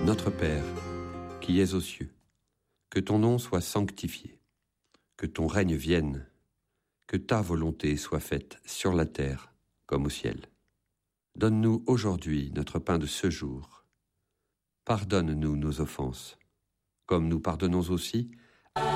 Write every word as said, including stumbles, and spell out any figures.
Notre Père, qui es aux cieux, que ton nom soit sanctifié, que ton règne vienne, que ta volonté soit faite sur la terre comme au ciel. Donne-nous aujourd'hui notre pain de ce jour. Pardonne-nous nos offenses, comme nous pardonnons aussi